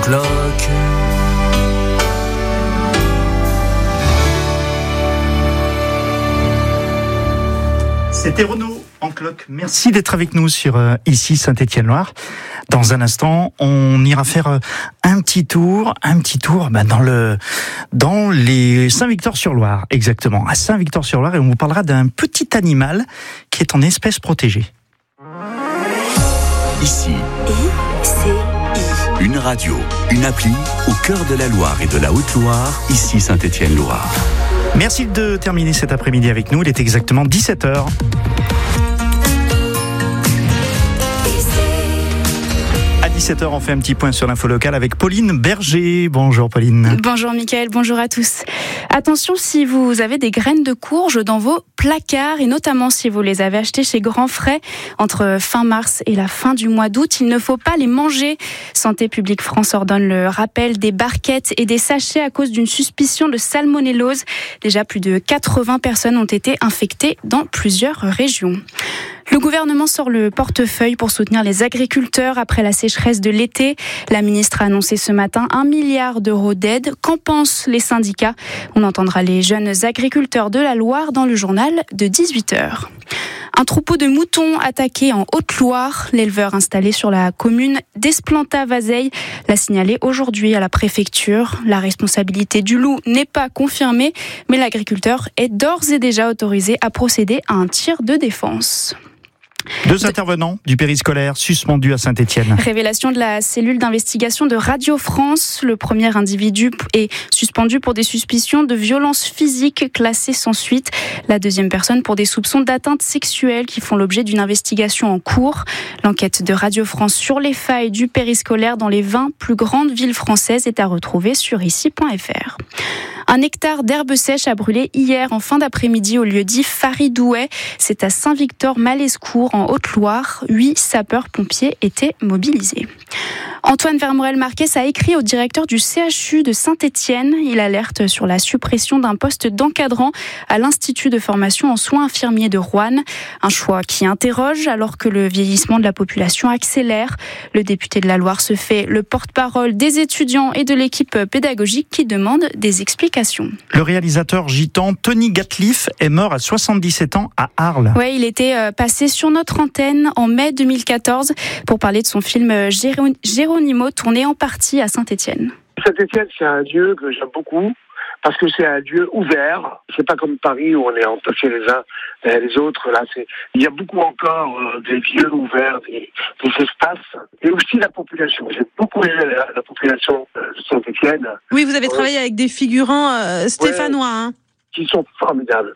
cloque. C'était Renaud en cloque. Merci d'être avec nous sur ici Saint-Étienne-Loire. Dans un instant, on ira faire un petit tour dans les Saint-Victor-sur-Loire, exactement, à Saint-Victor-sur-Loire, et on vous parlera d'un petit animal qui est en espèce protégée. Ici, une radio, une appli au cœur de la Loire et de la Haute-Loire, ici Saint-Étienne-Loire. Merci de terminer cet après-midi avec nous. Il est exactement 17h. À 17h, on fait un petit point sur l'info locale avec Pauline Berger. Bonjour Pauline. Bonjour Mickaël, bonjour à tous. Attention si vous avez des graines de courge dans vos placards et notamment si vous les avez achetées chez Grand Frais entre fin mars et la fin du mois d'août, il ne faut pas les manger. Santé publique France ordonne le rappel des barquettes et des sachets à cause d'une suspicion de salmonellose. Déjà plus de 80 personnes ont été infectées dans plusieurs régions. Le gouvernement sort le portefeuille pour soutenir les agriculteurs après la sécheresse de l'été. La ministre a annoncé ce matin 1 milliard d'euros d'aide. Qu'en pensent les syndicats ? On entendra les jeunes agriculteurs de la Loire dans le journal de 18h. Un troupeau de moutons attaqué en Haute-Loire. L'éleveur installé sur la commune d'Esplanta-Vazeilles l'a signalé aujourd'hui à la préfecture. La responsabilité du loup n'est pas confirmée, mais l'agriculteur est d'ores et déjà autorisé à procéder à un tir de défense. 2 intervenants du périscolaire suspendus à Saint-Étienne. Révélation de la cellule d'investigation de Radio France. Le premier individu est suspendu pour des suspicions de violence physique classées sans suite. La deuxième personne pour des soupçons d'atteinte sexuelle qui font l'objet d'une investigation en cours. L'enquête de Radio France sur les failles du périscolaire dans les 20 plus grandes villes françaises est à retrouver sur ici.fr. Un hectare d'herbe sèche a brûlé hier en fin d'après-midi au lieu dit Faridouet. C'est à Saint-Victor-Malescourt en Haute-Loire. 8 sapeurs-pompiers étaient mobilisés. Antoine Vermorel-Marquès a écrit au directeur du CHU de Saint-Étienne. Il alerte sur la suppression d'un poste d'encadrant à l'Institut de formation en soins infirmiers de Roanne. Un choix qui interroge alors que le vieillissement de la population accélère. Le député de la Loire se fait le porte-parole des étudiants et de l'équipe pédagogique qui demande des explications. Le réalisateur gitan Tony Gatliff est mort à 77 ans à Arles. Oui, il était passé sur notre antenne en mai 2014 pour parler de son film Géronimo, tourné en partie à Saint-Étienne. Saint-Étienne, c'est un lieu que j'aime beaucoup parce que c'est un lieu ouvert. C'est pas comme Paris où on est entassés les uns derrière les autres. Là, il y a beaucoup encore des lieux ouverts, des espaces. Et aussi la population. J'ai beaucoup aimé la population de Saint-Étienne. Oui, vous avez travaillé avec des figurants stéphanois. Qui sont formidables.